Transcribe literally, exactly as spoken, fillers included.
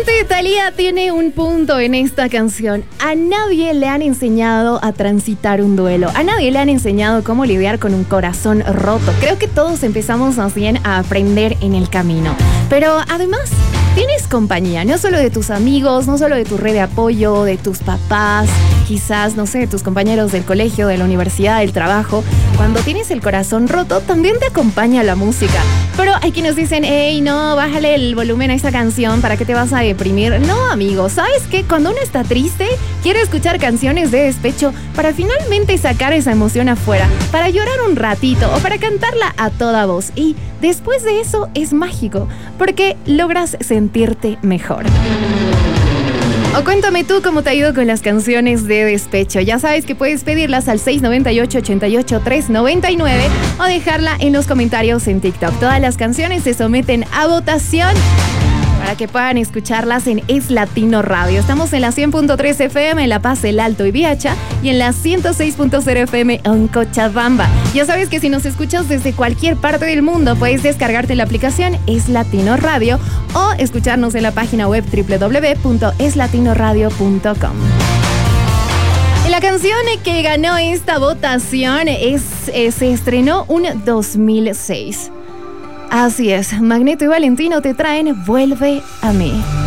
Realmente Thalía tiene un punto en esta canción. A nadie le han enseñado a transitar un duelo. A nadie le han enseñado cómo lidiar con un corazón roto. Creo que todos empezamos más bien a aprender en el camino. Pero además, tienes compañía, no solo de tus amigos, no solo de tu red de apoyo, de tus papás, quizás, no sé, de tus compañeros del colegio, de la universidad, del trabajo. Cuando tienes el corazón roto, también te acompaña la música. Pero hay quienes dicen, hey, no, bájale el volumen a esa canción, ¿para qué te vas a deprimir? No, amigo, ¿sabes qué? Cuando uno está triste, quiere escuchar canciones de despecho para finalmente sacar esa emoción afuera, para llorar un ratito o para cantarla a toda voz. Y después de eso es mágico, porque logras sentirte mejor. O cuéntame tú cómo te ha ido con las canciones de despecho. Ya sabes que puedes pedirlas al seis nueve ocho, ocho ocho, tres nueve nueve o dejarla en los comentarios en TikTok. Todas las canciones se someten a votación para que puedan escucharlas en Es Latino Radio. Estamos en la cien punto tres F M en La Paz, El Alto y Viacha y en la ciento seis punto cero F M en Cochabamba. Ya sabes que si nos escuchas desde cualquier parte del mundo, puedes descargarte la aplicación Es Latino Radio o escucharnos en la página web doble u doble u doble u punto es latino radio punto com. La canción que ganó esta votación es, eh, se estrenó un dos mil seis. Así es, Magneto y Valentino te traen Vuelve a mí.